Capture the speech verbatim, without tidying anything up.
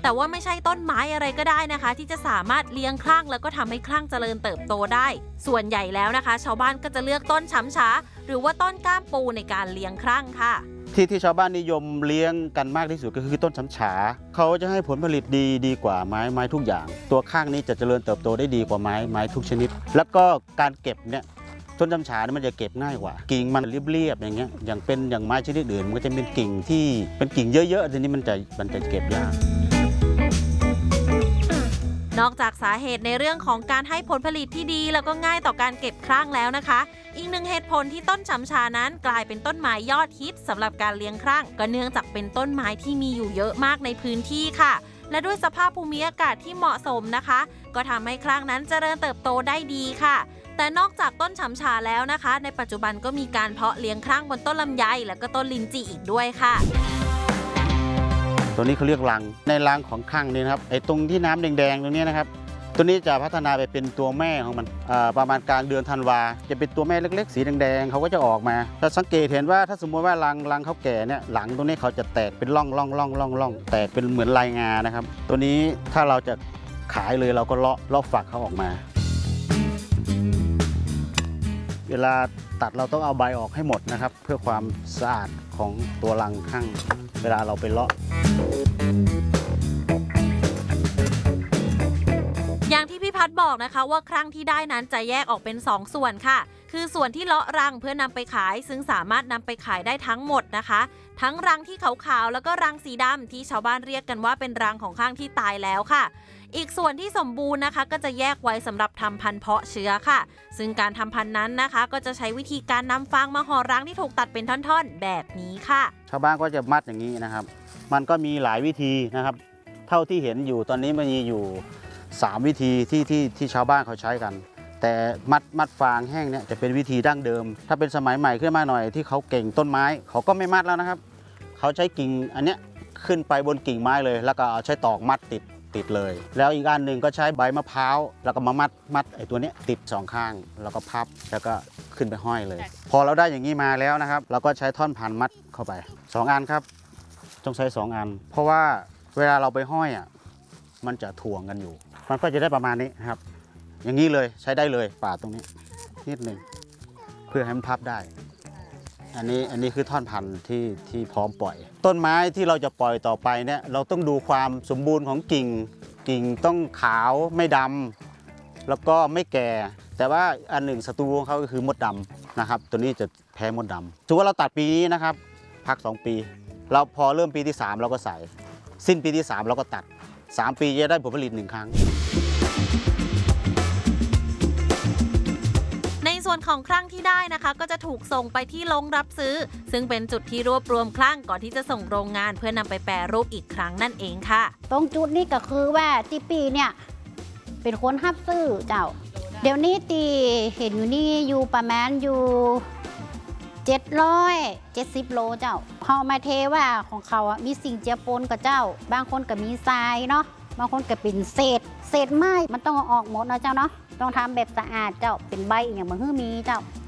แต่ว่าไม่ใช่ต้นไม้อะไรก็ได้นะคะที่จะสามารถเลี้ยงคลั่งแล้วก็ทำให้คลั่งเจริญเติบโตได้ส่วนใหญ่แล้วนะคะชาวบ้านก็จะเลือกต้นฉำฉาหรือว่าต้นก้ามปูในการเลี้ยงคลั่งค่ะที่ที่ชาวบ้านนิยมเลี้ยงกันมากที่สุดก็คือต้นฉำฉาเขาจะให้ผลผลิตดีดีกว่าไม้ไม้ทุกอย่างตัวข้างนี้จะเจริญเติบโตได้ดีกว่าไม้ไม้ทุกชนิดแล้วก็การเก็บเนี่ยต้นฉำฉาเนี่ยมันจะเก็บง่ายกว่ากิ่งมันเรียบๆอย่างเงี้ยอย่างเป็นอย่างไม้ชนิดอื่นมันก็จะเป็นกิ่งที่เป็นกิ่งเยอะๆทีนี้มันจะมันจะเก็บยากนอกจากสาเหตุในเรื่องของการให้ผลผลิตที่ดีแล้วก็ง่ายต่อการเก็บคลั่งแล้วนะคะอีกหนึ่งเหตุผลที่ต้นฉำฉานั้นกลายเป็นต้นไม้ยอดฮิตสำหรับการเลี้ยงคลั่งก็เนื่องจากเป็นต้นไม้ที่มีอยู่เยอะมากในพื้นที่ค่ะและด้วยสภาพภูมิอากาศที่เหมาะสมนะคะก็ทำให้คลั่งนั้นเจริญเติบโตได้ดีค่ะแต่นอกจากต้นฉำฉาแล้วนะคะในปัจจุบันก็มีการเพาะเลี้ยงคลั่งบนต้นลำไยและก็ต้นลิ้นจี่อีกด้วยค่ะตัวนี้เขาเรียกรังในรังของคลั่งนี่นะครับไอ้ตรงที่น้ำแดงๆตรงนี้นะครับตัวนี้จะพัฒนาไปเป็นตัวแม่ของมันประมาณกลางเดือนธันวาจะเป็นตัวแม่เล็กๆสีแดงๆเขาก็จะออกมาถ้าสังเกตเห็นว่าถ้าสมมติว่ารังรังเขาแก่เนี่ยหลังตรงนี้เขาจะแตกเป็นร่องร่องร่องร่องร่องแตกเป็นเหมือนลายงานะครับตัวนี้ถ้าเราจะขายเลยเราก็เลาะเลาะฝักเขาออกมาเวลาตัดเราต้องเอาใบออกให้หมดนะครับเพื่อความสะอาดของตัวรังข้างเวลาเราไปเลาะอย่างที่พี่พัฒน์บอกนะคะว่าครั้งที่ได้นั้นจะแยกออกเป็นสองส่วนค่ะคือส่วนที่เลาะรังเพื่อนำไปขายซึ่งสามารถนำไปขายได้ทั้งหมดนะคะทั้งรังที่ขาวๆแล้วก็รังสีดำที่ชาวบ้านเรียกกันว่าเป็นรังของข้างที่ตายแล้วค่ะอีกส่วนที่สมบูรณ์นะคะก็จะแยกไว้สำหรับทำพันธุ์เพาะเชื้อค่ะซึ่งการทำพันธุ์นั้นนะคะก็จะใช้วิธีการนำฟางมาห่อรังที่ถูกตัดเป็นท่อนๆแบบนี้ค่ะชาวบ้านก็จะมัดอย่างนี้นะครับมันก็มีหลายวิธีนะครับเท่าที่เห็นอยู่ตอนนี้มันมีอยู่สามวิธีที่ที่ที่ชาวบ้านเขาใช้กันแต่มัดมัดฟางแห้งเนี่ยจะเป็นวิธีดั้งเดิมถ้าเป็นสมัยใหม่ขึ้นมาหน่อยที่เขาเก่งต้นไม้เขาก็ไม่มัดแล้วนะครับเขาใช้กิ่งอันเนี้ยขึ้นไปบนกิ่งไม้เลยแล้วก็เอาใช้ตอกมัดติดติดเลยแล้วอีกอันหนึ่งก็ใช้ใบมะพร้าวแล้วก็มามัดมัดไอ้ตัวนี้ติดสองข้างแล้วก็พับแล้วก็ขึ้นไปห้อยเลยพอเราได้อย่างนี้มาแล้วนะครับเราก็ใช้ท่อนพันมัดเข้าไปสองอันครับต้องใช้สองอันเพราะว่าเวลาเราไปห้อยอ่ะมันจะถ่วงกันอยู่มันก็จะได้ประมาณนี้ครับอย่างนี้เลยใช้ได้เลยปาดตรงนี้นิดหนึ่งเพื่อให้มันพับได้อันนี้อันนี้คือท่อนพันธุ์ที่ที่พร้อมปล่อยต้นไม้ที่เราจะปล่อยต่อไปเนี่ยเราต้องดูความสมบูรณ์ของกิ่งกิ่งต้องขาวไม่ดำแล้วก็ไม่แก่แต่ว่าอันหนึ่งศัตรูของเขาก็คือมดดำนะครับตัวนี้จะแพ้มดดำถือว่าเราตัดปีนี้นะครับพักสองปีเราพอเริ่มปีที่สามเราก็ใส่สิ้นปีที่สามเราก็ตัดสามปีจะได้ผลผลิตหนึ่งครั้งในส่วนของคลั่งที่ได้นะคะก็จะถูกส่งไปที่โรงรับซื้อซึ่งเป็นจุดที่รวบรวมคลั่งก่อนที่จะส่งโรงงานเพื่อนำไปแปรรูปอีกครั้งนั่นเองค่ะตรงจุดนี้ก็คือว่าตีปีเนี่ยเป็นคนรับซื้อเจ้าเดี๋ยวนี้ตีเห็นอยู่นี่อยู่ประมาณอยู่เจ็ดร้อยเจ็ดสิบโลเจ้าพอมาเทว่าของเขาอ่ะมีสิ่งเจือปนกับเจ้าบางคนก็มีทรายเนาะบางคนก็เป็นเศษเศษไม้มันต้องออกหมดนะเจ้าเนาะต้องทำแบบสะอาดเจ้าเป็นใบอย่างบางฮื้อมีเจ้า